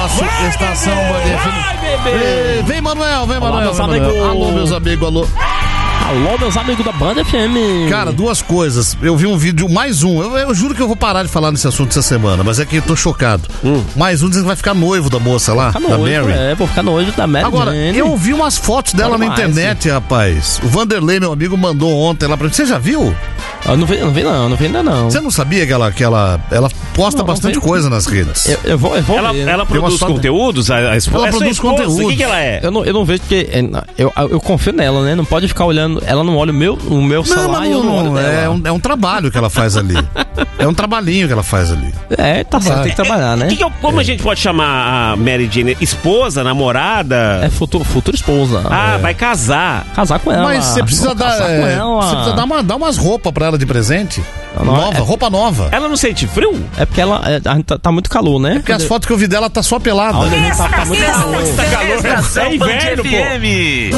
nosso Estação Band FM. Vem, Manuel, vem, Manuel. Meus amigos. Alô, meus amigos, alô. Alô, meus amigos da Band FM. Cara, duas coisas. Eu vi um vídeo, mais um. Eu juro que eu vou parar de falar nesse assunto essa semana, mas é que eu tô chocado. Mais um dizendo que vai ficar noivo da moça lá, da Mary. Vou ficar noivo da Mary. Agora, eu vi umas fotos dela na internet, rapaz. O Vanderlei, meu amigo, mandou ontem lá pra mim. Você já viu? Eu não vi ainda não. Você não sabia que ela posta bastante coisa nas redes? Eu vou ver. Ela produz conteúdos? A esposa? Ela produz conteúdos. O que ela é? Eu não vejo porque eu confio nela, né? Não pode ficar olhando. Ela não olha o meu celular e eu não olho dela. É um trabalho que ela faz ali. É um trabalhinho que ela faz ali. Tá certo, tem que trabalhar, né? Como a gente pode chamar a Mary Jane? Esposa, namorada? É futura esposa. Vai casar. Casar com ela. Mas você precisa dar. Você precisa dar umas roupas pra ela de presente. Roupa nova. Ela não sente frio? É porque tá muito calor, né? Porque as fotos que eu vi dela tá só pelada. Tá muito calor. Tá calor. É inverno, pô.